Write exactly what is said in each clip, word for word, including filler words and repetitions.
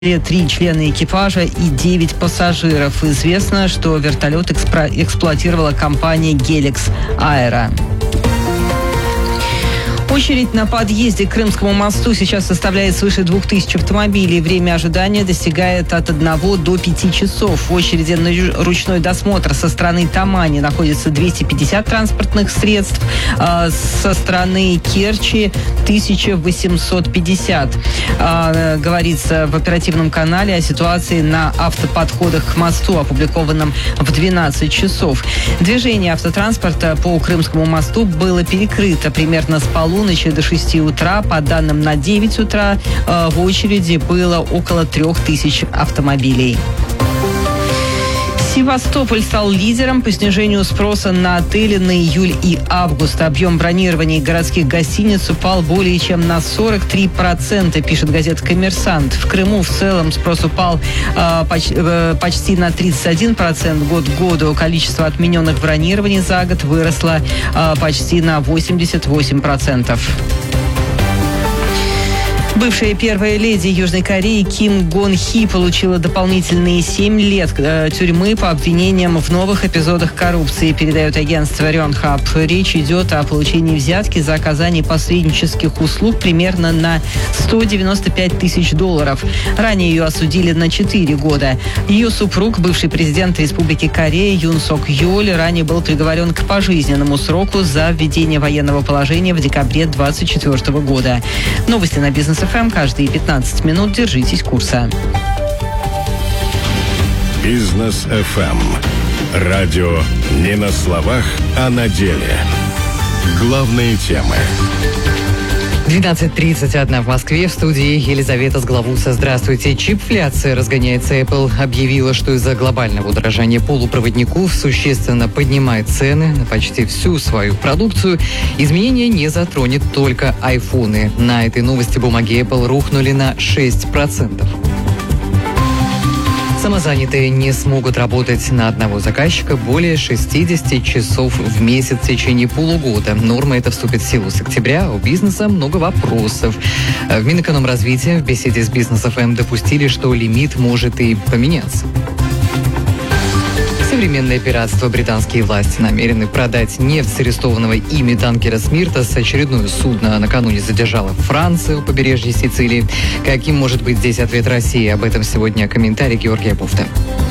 Три члена экипажа и девять пассажиров. Известно, что вертолет экспро- эксплуатировала компания «Геликс Аэро». Очередь на подъезде к Крымскому мосту сейчас составляет свыше двух тысяч автомобилей. Время ожидания достигает от одного до пяти часов. В очереди на ручной досмотр со стороны Тамани находится двести пятьдесят транспортных средств. А со стороны Керчи тысяча восемьсот пятьдесят. А, говорится в оперативном канале о ситуации на автоподходах к мосту, опубликованном в двенадцать часов. Движение автотранспорта по Крымскому мосту было перекрыто примерно с полуночи до шести утра. По данным на девять утра э, в очереди было около трех тысяч автомобилей. Севастополь стал лидером по снижению спроса на отели на июль и август. Объем бронирований городских гостиниц упал более чем на сорок три процента, пишет газета «Коммерсант». В Крыму в целом спрос упал э, почти, э, почти на тридцать один процент год к году. Количество отмененных бронирований за год выросло э, почти на восемьдесят восемь процентов. Бывшая первая леди Южной Кореи Ким Гон Хи получила дополнительные семь лет э, тюрьмы по обвинениям в новых эпизодах коррупции, передает агентство Рёнхаб. Речь идет о получении взятки за оказание посреднических услуг примерно на сто девяносто пять тысяч долларов. Ранее ее осудили на четыре года. Ее супруг, бывший президент Республики Корея Юн Сок Йоль, ранее был приговорен к пожизненному сроку за введение военного положения в декабре две тысячи двадцать четвёртого года. Новости на Бизнес эф эм каждые пятнадцать минут. Держитесь курса. Бизнес эф эм. Радио не на словах, а на деле. Главные темы. двенадцать тридцать один в Москве. В студии Елизавета Сглавуса. Здравствуйте. Чипфляция разгоняется. Apple объявила, что из-за глобального удорожания полупроводников существенно поднимает цены на почти всю свою продукцию. Изменения не затронет только айфоны. На этой новости бумаги Apple рухнули на шесть процентов. Самозанятые не смогут работать на одного заказчика более шестьдесят часов в месяц в течение полугода. Норма эта вступит в силу с октября. У бизнеса много вопросов. В Минэкономразвития в беседе с Бизнес эф эм допустили, что лимит может и поменяться. Современное пиратство. Британские власти намерены продать нефть с арестованного ими танкера «Смиртос». Очередное судно накануне задержало Франция у побережья Сицилии. Каким может быть здесь ответ России? Об этом сегодня комментарий Георгия Буфта.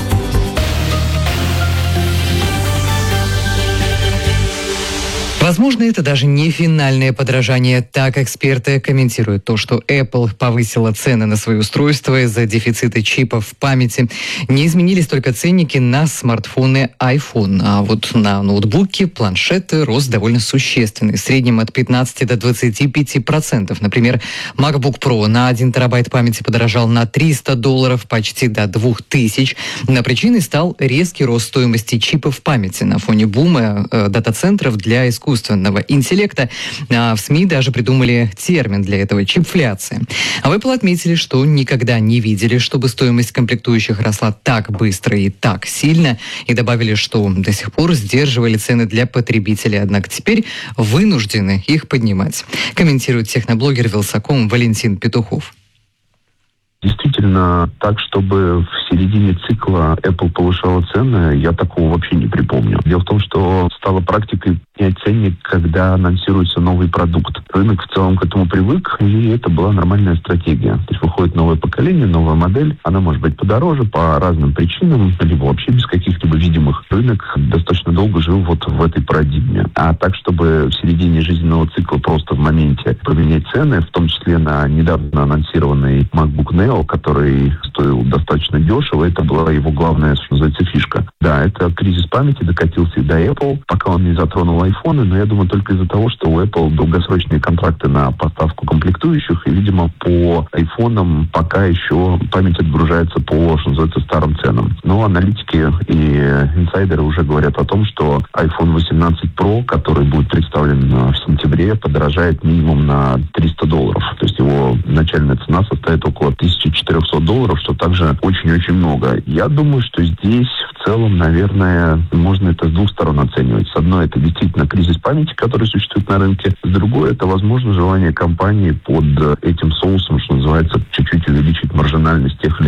Возможно, это даже не финальное подорожание. Так эксперты комментируют то, что Apple повысила цены на свои устройства из-за дефицита чипов в памяти. Не изменились только ценники на смартфоны iPhone. А вот на ноутбуки, планшеты рост довольно существенный. В среднем от пятнадцати до двадцати пяти процентов. Например, MacBook Pro на один терабайт памяти подорожал на триста долларов, почти до двух тысяч. На причиной стал резкий рост стоимости чипов памяти на фоне бума э, дата-центров для искусственного интеллекта. А в СМИ даже придумали термин для этого — чипфляция. А в Apple отметили, что никогда не видели, чтобы стоимость комплектующих росла так быстро и так сильно, и добавили, что до сих пор сдерживали цены для потребителей, однако теперь вынуждены их поднимать. Комментирует техноблогер Вилсаком Валентин Петухов. Действительно, так, чтобы в середине цикла Apple повышала цены, я такого вообще не припомню. Дело в том, что стало практикой менять ценник, когда анонсируется новый продукт. Рынок в целом к этому привык, и это была нормальная стратегия. То есть выходит новое поколение, новая модель, она может быть подороже по разным причинам, либо вообще без каких-либо видимых. Рынок достаточно долго жил вот в этой парадигме. А так, чтобы в середине жизненного цикла просто в моменте поменять цены, в том числе на недавно анонсированный MacBook Neo, который стоил достаточно дешево, это была его главная, что называется, фишка. Да, это кризис памяти докатился и до Apple, пока он не затронул айфоны, но я думаю только из-за того, что у Apple долгосрочные контракты на поставку комплектующих, и, видимо, по айфонам пока еще память отгружается по, что называется, старым ценам. Но аналитики и инсайдеры уже говорят о том, что iPhone восемнадцать Pro, который будет представлен в сентябре, подорожает минимум на триста долларов. То есть его начальная цена составит около тысячи четырехсот долларов, что также очень-очень очень много. Я думаю, что здесь в целом, наверное, можно это с двух сторон оценивать. С одной, это действительно кризис памяти, который существует на рынке. С другой, это, возможно, желание компании под этим соусом, что называется, чуть-чуть увеличить маржинальность тех или